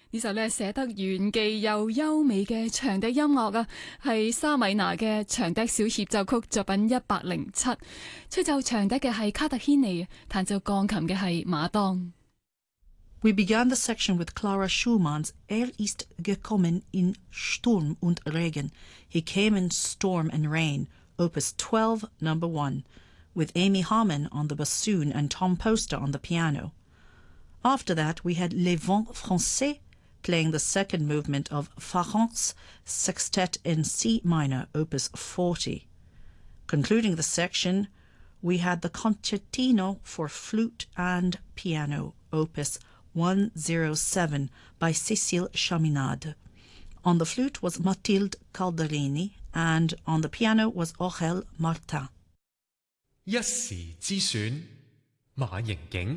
呢首咧寫得玄奇又優美嘅長笛音樂啊，係沙米娜嘅長笛小協奏曲作品107。吹奏長笛嘅係卡特軒尼，彈奏鋼琴嘅係馬當。 We began the section with Clara Schumann's ist gekommen in Sturm und Regen. He came in storm and rain, Opus 12, number 1, with Amy Harmon on the bassoon and Tom Poster on the piano. After that, we had Les Vents Français, playing the second movement of Farrant's Sextet in C minor, Opus 40. Concluding the section, we had the Concertino for flute and piano, Opus 107 by Cécile Chaminade. On the flute was Mathilde Calderini, and on the piano was Aurèle Martin. 一時之選，馬盈景。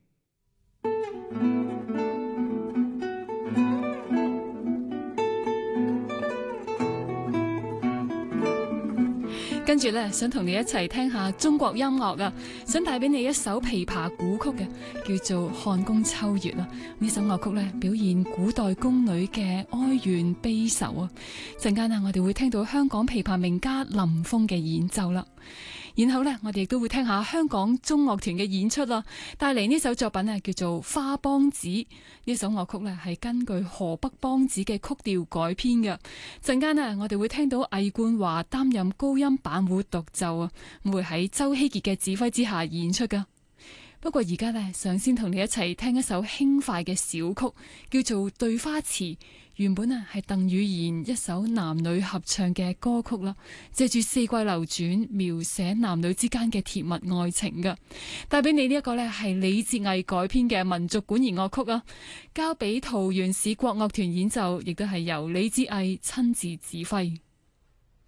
跟住咧，想同你一齊聽下中國音樂啊！想帶俾你一首琵琶古曲嘅，叫做《漢宮秋月》啊！呢首樂曲咧，表現古代宮女嘅哀怨悲愁啊！陣間啊，我哋會聽到香港琵琶名家林峯嘅演奏啦。然後呢，我哋亦都會聽下香港中樂團嘅演出啦，帶嚟呢首作品呢，叫做《花梆子》。呢首樂曲呢，係根據河北梆子嘅曲調改編嘅。陣間呢，我哋會聽到魏冠華擔任高音板胡獨奏啊，會喺周希傑嘅指揮之下演出噶。不過而家呢，想先同你一齊聽一首輕快嘅小曲，叫做《對花詞》。原本啊係鄧宇賢一首男女合唱嘅歌曲啦，借住四季流轉描寫男女之間嘅甜蜜愛情噶。帶俾你呢一個呢係李哲毅改編嘅民族管弦樂曲啊，交俾桃園市國樂團演奏，亦都係由李哲毅親自指揮。